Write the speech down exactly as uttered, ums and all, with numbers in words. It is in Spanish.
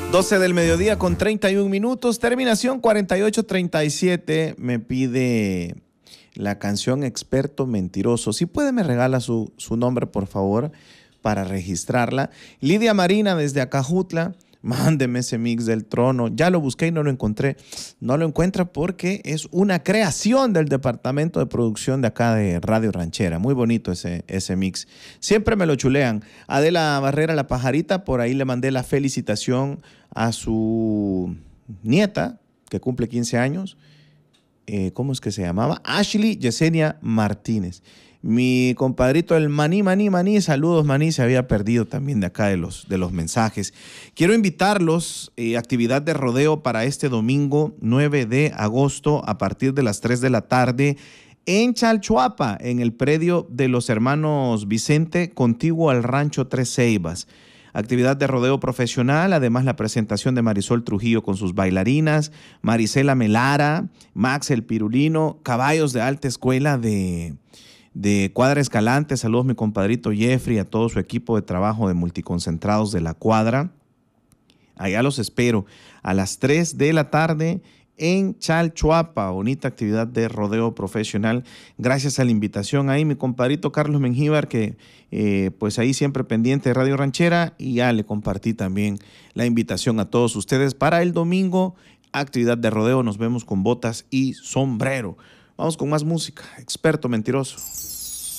doce del mediodía con treinta y un minutos, terminación cuarenta y ocho treinta y siete. Me pide la canción Experto Mentiroso. Si puede, me regala su, su nombre, por favor, para registrarla. Lidia Marina desde Acajutla. Mándeme ese mix del trono. Ya lo busqué y no lo encontré. No lo encuentra porque es una creación del departamento de producción de acá de Radio Ranchera. Muy bonito ese, ese mix. Siempre me lo chulean. Adela Barrera, la pajarita, por ahí le mandé la felicitación a su nieta, que cumple quince años. Eh, ¿Cómo es que se llamaba? Ashley Yesenia Martínez. Mi compadrito, el Maní, Maní, Maní, saludos Maní, se había perdido también de acá de los, de los mensajes. Quiero invitarlos, eh, actividad de rodeo para este domingo nueve de agosto a partir de las tres de la tarde en Chalchuapa, en el predio de los hermanos Vicente, contiguo al rancho Tres Ceibas. Actividad de rodeo profesional, además la presentación de Marisol Trujillo con sus bailarinas, Marisela Melara, Max el Pirulino, caballos de alta escuela de... de Cuadra Escalante. Saludos mi compadrito Jeffrey, a todo su equipo de trabajo de multiconcentrados de la Cuadra. Allá los espero a las tres de la tarde en Chalchuapa. Bonita actividad de rodeo profesional. Gracias a la invitación ahí, mi compadrito Carlos Mengíbar, que eh, pues ahí siempre pendiente de Radio Ranchera, y ya le compartí también la invitación a todos ustedes para el domingo. Actividad de rodeo, nos vemos con botas y sombrero. Vamos con más música. Experto Mentiroso.